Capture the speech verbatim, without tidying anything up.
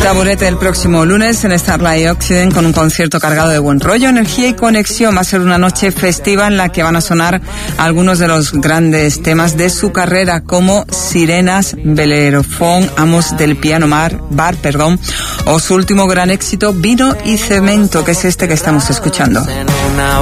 Taburete el próximo lunes en Starlight Occident con un concierto cargado de buen rollo, energía y conexión. Va a ser una noche festiva en la que van a sonar algunos de los grandes temas de su carrera, como Sirenas, Bellerofón, Amos del Piano Mar, Bar, perdón, o su último gran éxito, Vino y Cemento, que es este que estamos escuchando. En una